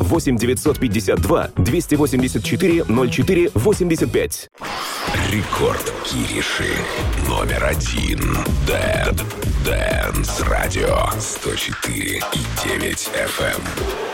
8 952 284 04 85. Рекорд Кириши. Номер 1. Dance Radio 104,9 FM.